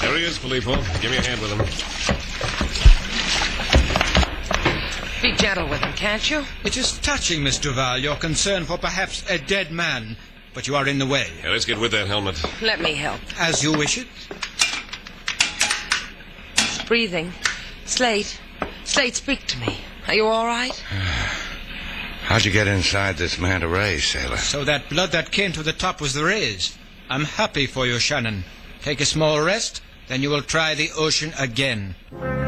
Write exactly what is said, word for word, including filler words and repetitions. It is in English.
There he is, Filippo. Give me a hand with him. Be gentle with him, can't you? It is touching, Miss Duval, your concern for perhaps a dead man, but you are in the way. Yeah, let's get with that helmet. Let me help. As you wish it. Breathing. Slate. Slate, speak to me. Are you all right? How'd you get inside this manta ray, sailor? So that blood that came to the top was the rays. I'm happy for you, Shannon. Take a small rest, then you will try the ocean again.